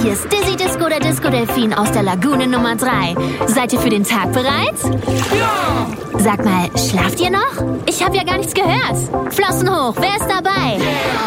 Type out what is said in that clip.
Hier ist Dizzy Disco, der Disco-Delfin aus der Lagune Nummer 3. Seid ihr für den Tag bereit? Ja! Sag mal, schlaft ihr noch? Ich habe ja gar nichts gehört. Flossen hoch, wer ist dabei? Yeah!